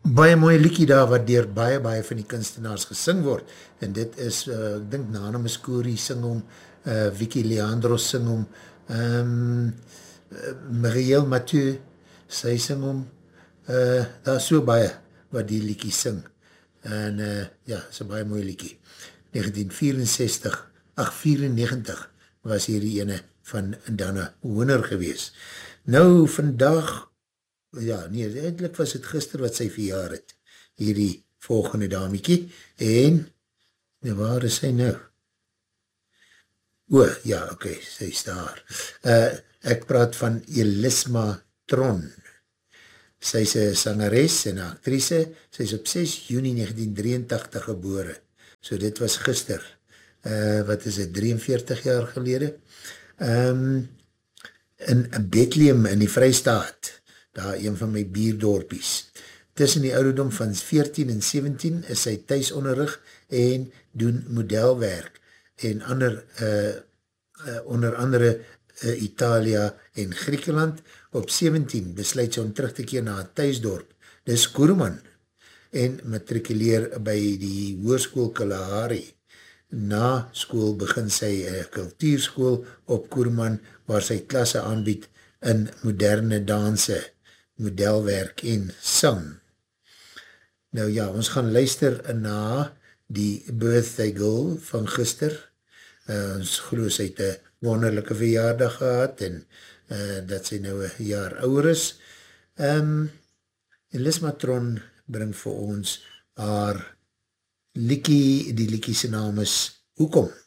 baie mooie liedjie daar wat deur baie van die kunstenaars gesing word en dit is, ek dink Nana Muscuri sing hom, Vicky Leandros sing hom, Marielle Mathieu sy sing hom, daar is so baie wat die liedjie sing en ja, is een baie mooie liedjie 1964, 94 was hier die ene van Dana Hoener gewees. Nou vandag ja, nee, eindelijk was het gister wat sy verjaar het, hierdie volgende damiekie, en, waar is sy nou? Ja, oké, sy is daar. Ek praat van Elisma Tron. Sy is een sangeres en actrice, sy is op 6 juni 1983 gebore, so dit was gister, wat is het, 43 jaar gelede, in Bethlehem in die Vrystaat, daar een van my bierdorpies. Tussen die ouderdom van 14 en 17 is sy thuisonderrig en doen modelwerk en onder andere Italia en Griekenland. Op 17 besluit sy om terug te keer na het thuisdorp, dis Koerman, en matrikuleer by die hoërskool Kalahari. Na school begin sy kultuurskool op Koerman, waar sy klasse aanbied in moderne danse, modelwerk en sang. Nou ja, ons gaan luister na die birthday girl van gister. Ons geloof sy het een wonderlijke verjaardag gehad en dat sy nou een jaar ouder is. Elisma Tron bring vir ons haar liekie, die liekie sy naam is Hoekom?